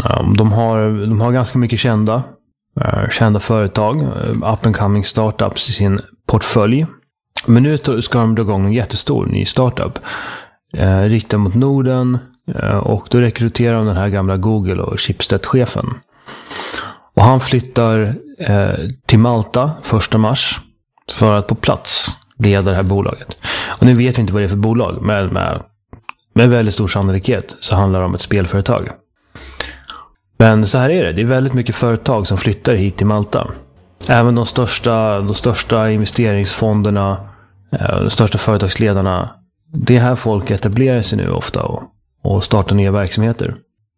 De har ganska mycket kända företag, up and coming startups i sin portfölj. Men nu ska de dra igång en jättestor ny startup riktad mot Norden, och då rekryterar de den här gamla Google och Schibsted-chefen. Och han flyttar till Malta 1 mars för att på plats leda det här bolaget. Och nu vet vi inte vad det är för bolag, men med väldigt stor sannolikhet så handlar det om ett spelföretag. Men så här är det är väldigt mycket företag som flyttar hit till Malta. Även de största investeringsfonderna, de största företagsledarna, det är här folk etablerar sig nu ofta och startar nya verksamheter.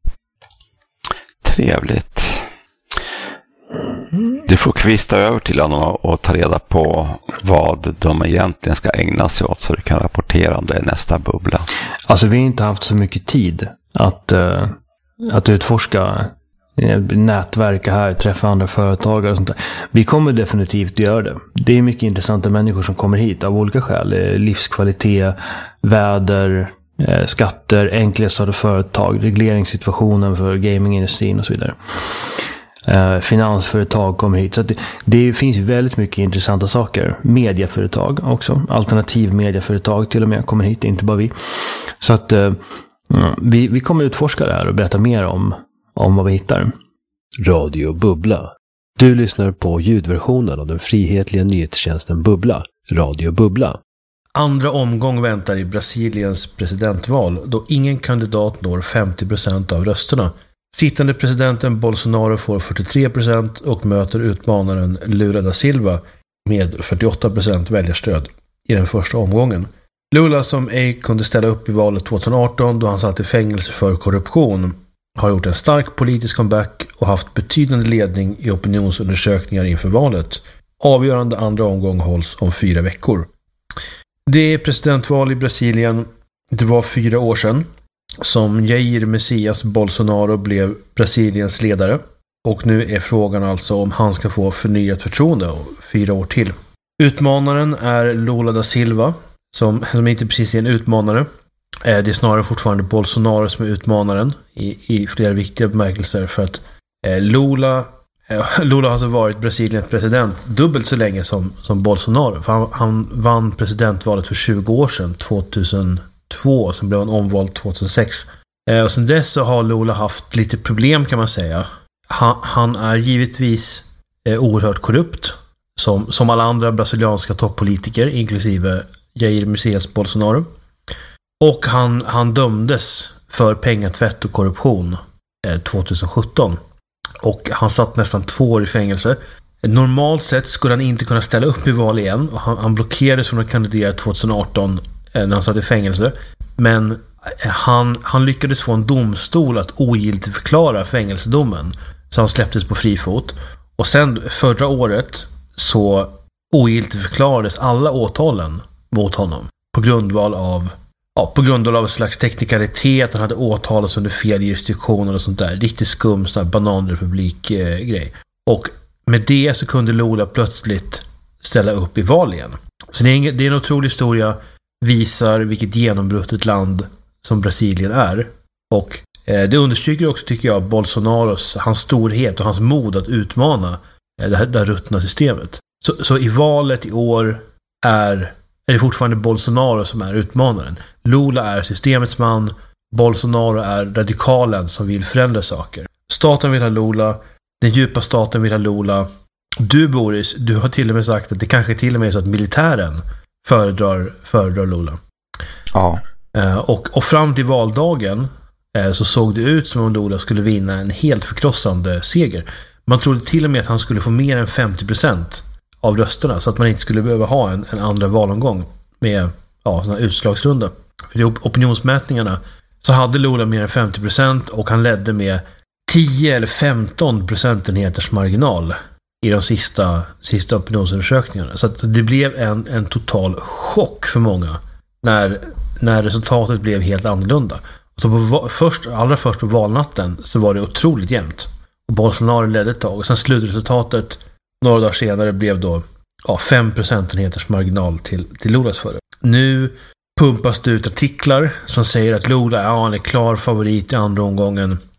Trevligt. Du får kvista över till honom och ta reda på vad de egentligen ska ägna sig åt, så du kan rapportera om det i nästa bubbla. Alltså vi har inte haft så mycket tid att utforska, nätverka här, träffa andra företagare och sånt där. Vi kommer definitivt att göra det. Det är mycket intressanta människor som kommer hit av olika skäl. Livskvalitet, väder, skatter, enklare företag, regleringssituationen för gamingindustrin och så vidare. Finansföretag kommer hit. Så det finns väldigt mycket intressanta saker. Mediaföretag också. Alternativ mediaföretag till och med kommer hit, inte bara vi. Så att vi kommer utforska det här och berätta mer om vad vi hittar. Radio Bubbla. Du lyssnar på ljudversionen av den frihetliga nyhetstjänsten Bubbla. Radio Bubbla. Andra omgång väntar i Brasiliens presidentval då ingen kandidat når 50% av rösterna. Sittande presidenten Bolsonaro får 43% och möter utmanaren Lula da Silva med 48% väljarstöd i den första omgången. Lula, som ej kunde ställa upp i valet 2018 då han satt i fängelse för korruption, har gjort en stark politisk comeback och haft betydande ledning i opinionsundersökningar inför valet. Avgörande andra omgång hålls om 4 veckor. Det är presidentval i Brasilien. Det var 4 år sedan som Jair Messias Bolsonaro blev Brasiliens ledare. Och nu är frågan alltså om han ska få förnyat förtroende 4 år till. Utmanaren är Lula da Silva, som inte precis är en utmanare. Det är snarare fortfarande Bolsonaro som är utmanaren i flera viktiga bemärkelser, för att Lula har alltså varit Brasiliens president dubbelt så länge som Bolsonaro. För han vann presidentvalet för 20 år sedan, 2002, som blev han omvald 2006. Och sen dess så har Lula haft lite problem, kan man säga. Han är givetvis oerhört korrupt, som alla andra brasilianska toppolitiker, inklusive Jair Messias Bolsonaro. Och han dömdes för pengatvätt och korruption 2017. Och han satt nästan 2 år i fängelse. Normalt sett skulle han inte kunna ställa upp i val igen. Och han blockerades från att kandidera 2018 när han satt i fängelse. Men han lyckades få en domstol att ogiltigförklara fängelsedomen. Så han släpptes på fri fot. Och sen förra året så ogiltigförklarades alla åtalen mot honom. På grundval av en slags teknikalitet. Han hade åtalats under fel jurisdiktioner och sånt där. Riktigt skum sån här bananrepublik-grej. Och med det så kunde Lula plötsligt ställa upp i val igen. Så det är en otrolig historia. Visar vilket genombruttet land som Brasilien är. Och det understryker också, tycker jag, Bolsonaros, hans storhet och hans mod att utmana det här ruttna systemet. Så i valet i år är det fortfarande Bolsonaro som är utmanaren. Lula är systemets man. Bolsonaro är radikalen som vill förändra saker. Staten vill ha Lula. Den djupa staten vill ha Lula. Du, Boris, du har till och med sagt att det kanske till och med är så att militären föredrar Lula. Ja. Och fram till valdagen så såg det ut som om Lula skulle vinna en helt förkrossande seger. Man trodde till och med att han skulle få mer än 50% av rösterna, så att man inte skulle behöva ha en andra valomgång med sån här utslagsrunda. För i opinionsmätningarna så hade Lula mer än 50% och han ledde med 10 eller 15 procentenheters marginal i de sista opinionsundersökningarna. Så att det blev en total chock för många när resultatet blev helt annorlunda. Så allra först på valnatten så var det otroligt jämnt. Och Bolsonaro ledde ett tag. Och sen slutresultatet några dagar senare blev då 5 procentenheters marginal till Lulas före. Nu pumpas det ut artiklar som säger att Lula är klar favorit i andra omgången.